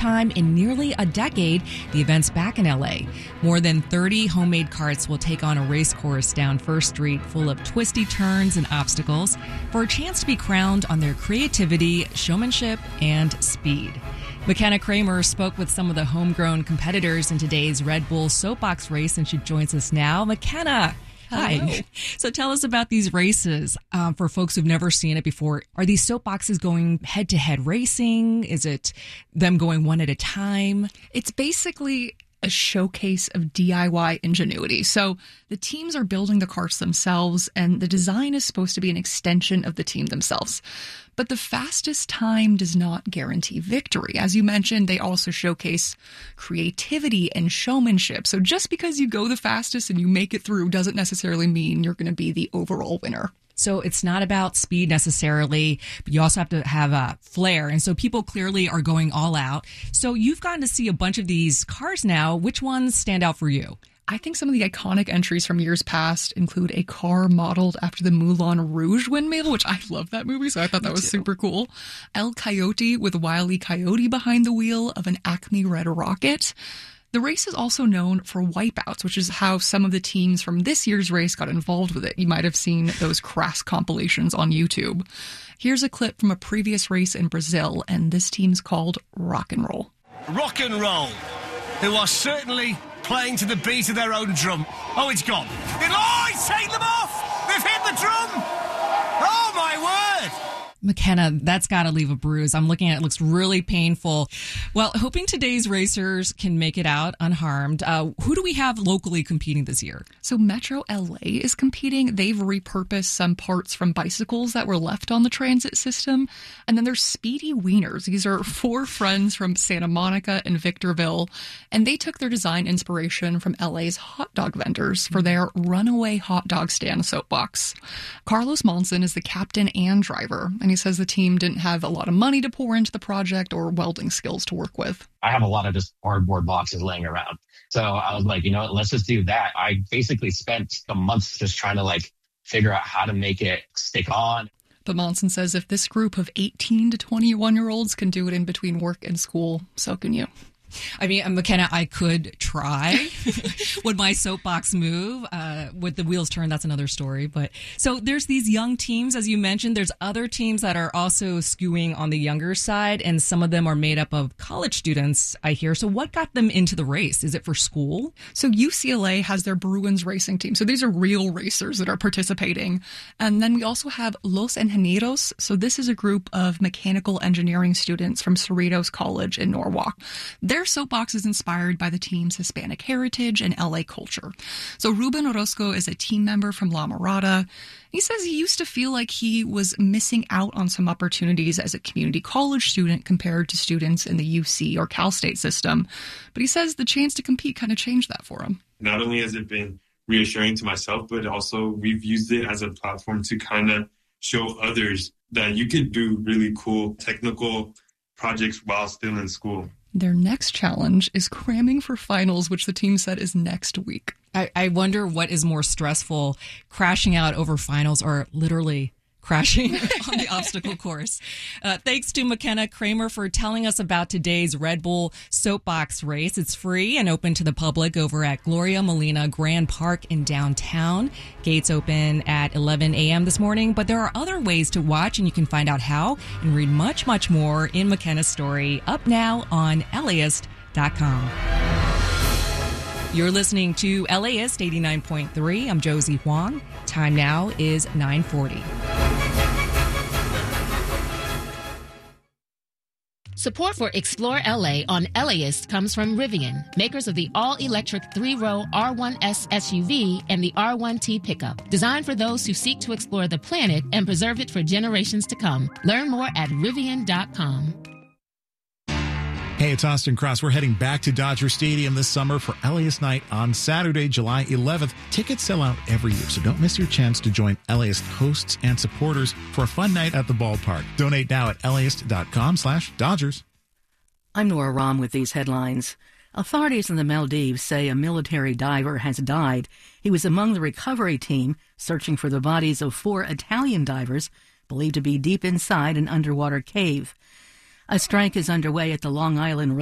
time in nearly a decade, the event's back in LA. More than 30 homemade carts will take on a race course down First Street full of twisty turns and obstacles for a chance to be crowned on their creativity, showmanship, and speed. McKenna Kramer spoke with some of the homegrown competitors in today's Red Bull Soapbox race, and she joins us now. McKenna, hi. Hello. So tell us about these races for folks who've never seen it before. Are these soapboxes going head-to-head racing? Is it them going one at a time? It's basically a showcase of DIY ingenuity. So the teams are building the carts themselves, and the design is supposed to be an extension of the team themselves. But the fastest time does not guarantee victory. As you mentioned, they also showcase creativity and showmanship. So just because you go the fastest and you make it through doesn't necessarily mean you're going to be the overall winner. So it's not about speed necessarily, but you also have to have a flair. And so people clearly are going all out. So you've gotten to see a bunch of these cars now. Which ones stand out for you? I think some of the iconic entries from years past include a car modeled after the Moulin Rouge windmill, which I love that movie, so I thought that was super cool. El Coyote with Wile E. Coyote behind the wheel of an Acme Red Rocket. The race is also known for wipeouts, which is how some of the teams from this year's race got involved with it. You might have seen those crass compilations on YouTube. Here's a clip from a previous race in Brazil, and this team's called Rock and Roll. Rock and Roll, who are certainly playing to the beat of their own drum. Oh, it's gone. He's taken them off! They've hit the drum! Oh, my word! McKenna, that's got to leave a bruise. I'm looking at it. It looks really painful. Well, hoping today's racers can make it out unharmed. Who do we have locally competing this year? So Metro LA is competing. They've repurposed some parts from bicycles that were left on the transit system. And then there's Speedy Wieners. These are 4 friends from Santa Monica and Victorville. And they took their design inspiration from LA's hot dog vendors for their runaway hot dog stand soapbox. Carlos Monson is the captain and driver. And he says the team didn't have a lot of money to pour into the project or welding skills to work with. I have a lot of just cardboard boxes laying around. So I was like, let's just do that. I basically spent a month just trying to figure out how to make it stick on. But Monson says if this group of 18 to 21-year-olds can do it in between work and school, so can you. I mean, McKenna, I could try. Would my soapbox move? Would the wheels turn? That's another story. But so there's these young teams, as you mentioned. There's other teams that are also skewing on the younger side, and some of them are made up of college students, I hear. So what got them into the race? Is it for school? So UCLA has their Bruins racing team. So these are real racers that are participating. And then we also have Los Ingenieros. So this is a group of mechanical engineering students from Cerritos College in Norwalk. Their soapbox is inspired by the team's Hispanic heritage and LA culture. So Ruben Orozco is a team member from La Mirada. He says he used to feel like he was missing out on some opportunities as a community college student compared to students in the UC or Cal State system. But he says the chance to compete kind of changed that for him. Not only has it been reassuring to myself, but also we've used it as a platform to kind of show others that you could do really cool technical projects while still in school. Their next challenge is cramming for finals, which the team said is next week. I wonder what is more stressful, crashing out over finals or literally crashing on the obstacle course. Thanks to McKenna Kramer for telling us about today's Red Bull Soapbox race. It's free and open to the public over at Gloria Molina Grand Park in downtown. Gates open at 11 a.m. this morning, but there are other ways to watch, and you can find out how and read much, much more in McKenna's story up now on LAist.com. You're listening to LAist 89.3. I'm Josie Huang. Time now is 9:40. Support for Explore LA on LAist comes from Rivian, makers of the all-electric 3-row R1S SUV and the R1T pickup, designed for those who seek to explore the planet and preserve it for generations to come. Learn more at Rivian.com. Hey, it's Austin Cross. We're heading back to Dodger Stadium this summer for LAist Night on Saturday, July 11th. Tickets sell out every year, so don't miss your chance to join LAist hosts and supporters for a fun night at the ballpark. Donate now at LAist.com/Dodgers. I'm Nora Rahm with these headlines. Authorities in the Maldives say a military diver has died. He was among the recovery team searching for the bodies of 4 Italian divers believed to be deep inside an underwater cave. A strike is underway at the Long Island